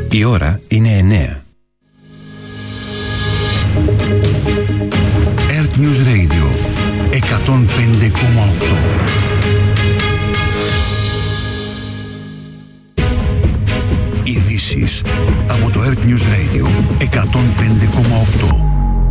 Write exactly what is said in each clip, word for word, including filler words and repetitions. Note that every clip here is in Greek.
Η ώρα είναι εννέα. Earth News Radio εκατόν πέντε κόμμα οκτώ. Ειδήσεις από το Earth News Radio εκατόν πέντε κόμμα οκτώ.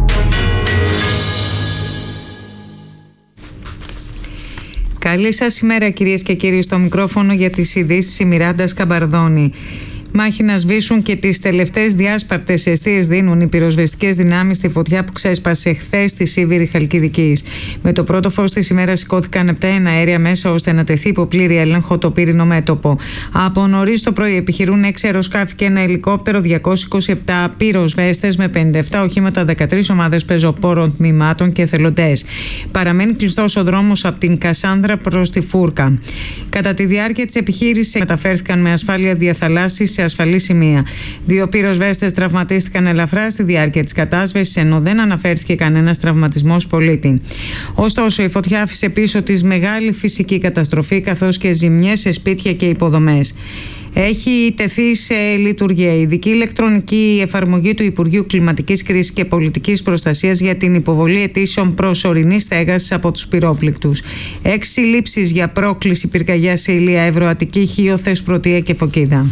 Καλή σας ημέρα, κυρίες και κύριοι. Στο μικρόφωνο για τις ειδήσεις η Μιράντα Σκαμπαρδώνη. Μάχη να σβήσουν και τις τελευταίες διάσπαρτες εστίες δίνουν οι πυροσβεστικές δυνάμεις στη φωτιά που ξέσπασε χθες στη Σίβηρη Χαλκιδικής. Με το πρώτο φως της ημέρας σηκώθηκαν επτά εναέρια μέσα ώστε να τεθεί υπό πλήρη έλεγχο το πύρινο μέτωπο. Από νωρίς το πρωί επιχειρούν έξι αεροσκάφη και ένα ελικόπτερο, διακόσιες είκοσι επτά πυροσβέστες με πενήντα επτά οχήματα, δεκατρείς ομάδες πεζοπόρων, τμήματων και εθελοντές. Παραμένει κλειστός ο δρόμος από την Κασάνδρα προς τη Φούρκα. Κατά τη διάρκεια της επιχείρησης μεταφέρθηκαν με ασφάλεια διαθαλάσσης σε ασφαλή σημεία. Δύο πυροσβέστες τραυματίστηκαν ελαφρά στη διάρκεια της κατάσβεσης, ενώ δεν αναφέρθηκε κανένας τραυματισμός πολίτη. Ωστόσο, η φωτιά άφησε πίσω της μεγάλη φυσική καταστροφή, καθώς και ζημιές σε σπίτια και υποδομές. Έχει τεθεί σε λειτουργία η ειδική ηλεκτρονική εφαρμογή του Υπουργείου Κλιματικής Κρίσης και Πολιτικής Προστασίας για την υποβολή αιτήσεων προσωρινής στέγασης από τους πυρόπληκτους. Έξι συλλήψεις για πρόκληση πυρκαγιάς σε Ηλία, Εύρο, Αττική, Χίο, Θεσπρωτεία και Φωκίδα.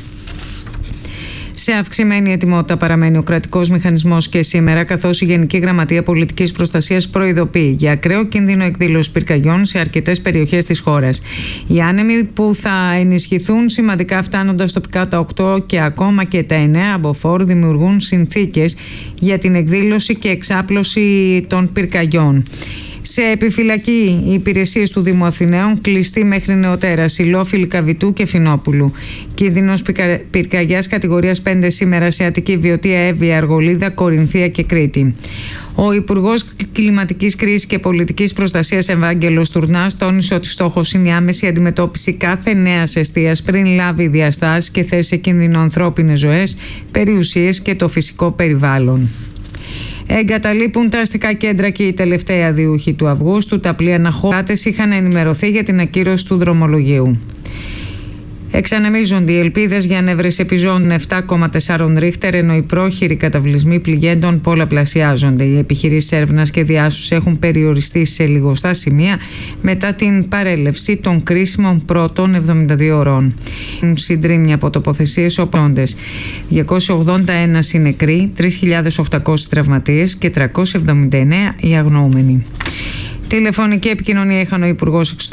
Σε αυξημένη ετοιμότητα παραμένει ο κρατικός μηχανισμός και σήμερα, καθώς η Γενική Γραμματεία Πολιτικής Προστασίας προειδοποιεί για ακραίο κίνδυνο εκδήλωσης πυρκαγιών σε αρκετές περιοχές της χώρας. Οι άνεμοι που θα ενισχυθούν σημαντικά, φτάνοντας τοπικά τα οκτώ και ακόμα και τα εννέα αμποφόρ, δημιουργούν συνθήκες για την εκδήλωση και εξάπλωση των πυρκαγιών. Σε επιφυλακή οι υπηρεσίες του Δήμου Αθηναίων, κλειστοί μέχρι νεοτέρα, Ηλόφυλλη, Καβιτού και Φινόπουλου. Κίνδυνος πυρκαγιάς κατηγορίας πέντε σήμερα σε Αττική, Βιωτία, Εύβοια, Αργολίδα, Κορινθία και Κρήτη. Ο Υπουργός Κλιματικής Κρίσης και Πολιτικής Προστασίας Ευάγγελος Τουρνάς τόνισε ότι στόχος είναι η άμεση αντιμετώπιση κάθε νέας εστίας πριν λάβει διαστάσεις και θέσει σε κίνδυνο ανθρώπινες ζωές, περιουσίες και το φυσικό περιβάλλον. Εγκαταλείπουν τα αστικά κέντρα και οι τελευταίοι αδειούχοι του Αυγούστου. Τα πλοία αναχώρατες είχαν ενημερωθεί για την ακύρωση του δρομολογίου. Εξανεμίζονται οι ελπίδες για ανέβρεση επιζών επτά κόμμα τέσσερα ρίχτερ, ενώ οι πρόχειροι καταβλισμοί πληγέντων πολλαπλασιάζονται. Οι επιχειρήσεις έρευνας και διάσωσης έχουν περιοριστεί σε λιγοστά σημεία μετά την παρέλευση των κρίσιμων πρώτων εβδομήντα δύο ωρών. Συντρίμμια από τοποθεσίες οπλώντες. διακόσιοι ογδόντα ένα οι νεκροί, τρεις χιλιάδες οκτακόσιοι τραυματίες και τριακόσιοι εβδομήντα εννέα οι αγνοούμενοι. Τηλεφωνική επικοινωνία είχαν ο Υπουργός Εξωτερικών